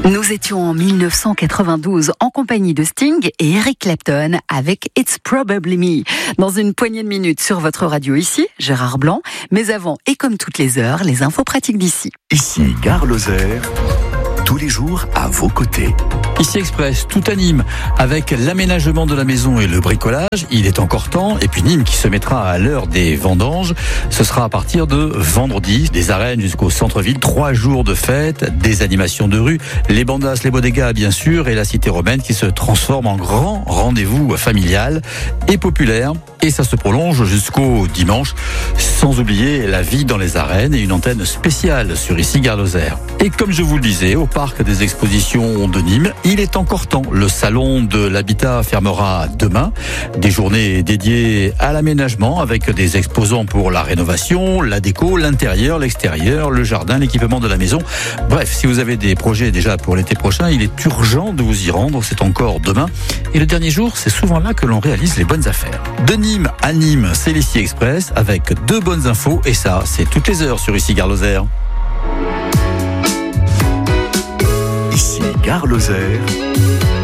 Nous étions en 1992 en compagnie de Sting et Eric Clapton avec It's Probably Me. Dans une poignée de minutes sur votre radio ici, Gérard Blanc. Mais avant, et comme toutes les heures, les infos pratiques d'ici. Ici, Gare Lozère, tous les jours à vos côtés. Ici Express, tout à Nîmes, avec l'aménagement de la maison et le bricolage, il est encore temps. Et puis Nîmes qui se mettra à l'heure des vendanges, ce sera à partir de vendredi, des arènes jusqu'au centre-ville, 3 jours de fête, des animations de rue, les bandas, les bodegas bien sûr, et la cité romaine qui se transforme en grand rendez-vous familial et populaire. Et ça se prolonge jusqu'au dimanche, sans oublier la vie dans les arènes et une antenne spéciale sur ici Gare Lozère. Et comme je vous le disais, au parc des expositions de Nîmes, il est encore temps. Le salon de l'habitat fermera demain. Des journées dédiées à l'aménagement avec des exposants pour la rénovation, la déco, l'intérieur, l'extérieur, le jardin, l'équipement de la maison. Bref, si vous avez des projets déjà pour l'été prochain, il est urgent de vous y rendre. C'est encore demain. Et le dernier jour, c'est souvent là que l'on réalise les bonnes affaires. De Nîmes à Nîmes, c'est l'Ici Express avec 2 bonnes infos. Et ça, c'est toutes les heures sur ici Gare Lozère. Ici, Gare Lozère.